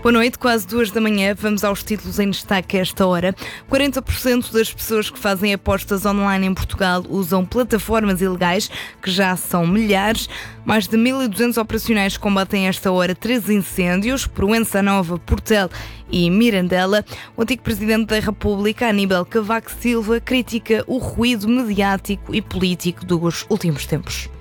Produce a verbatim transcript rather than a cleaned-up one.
Boa noite, quase duas da manhã. Vamos aos títulos em destaque a esta hora. quarenta por cento das pessoas que fazem apostas online em Portugal usam plataformas ilegais, que já são milhares. Mais de mil e duzentos operacionais combatem a esta hora três incêndios, Proença Nova, Portel e Mirandela. O antigo Presidente da República, Aníbal Cavaco Silva, critica o ruído mediático e político dos últimos tempos.